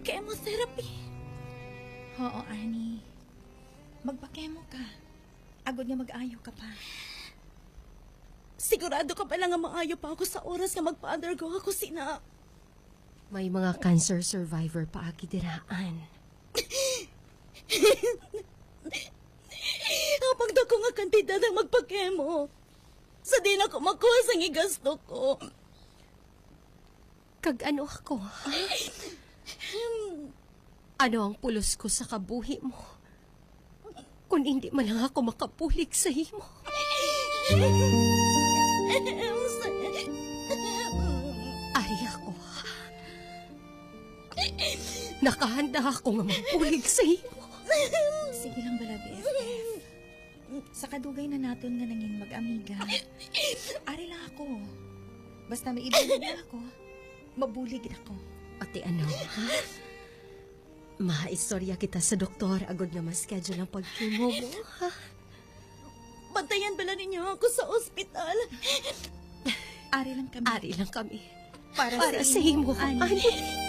Chemotherapy. Oo, Ani. Magpa-chemo ka. Agod nga mag-ayo ka pa. Sigurado ka pala nga maayo pa ako sa oras nga magpa-undergo ako, Sina. May mga cancer survivor pa agi diraan. Apag dako nga kantidad ang magpa-chemo. Sa di na ko makuha sa gigasto ko. Kag ano ako? Ano ang pulos ko sa kabuhi mo? Kung hindi man lang ako makapulig sa imo. Ari ako. Nakahanda ako nga mapulig sa imo. Sige lang bala, BFF. Sa kadugay na naton nga nanging mag-amiga. Ari lang ako. Basta may ibulig na ako, mabulig ako. Ate ano, ha? Maistorya kita sa doktor agad nga ma-schedule ang pag-chemo mo, ha? Bantayan bala ninyo ako sa ospital. Ari lang kami. Ari lang kami. Para sa imo, Ani.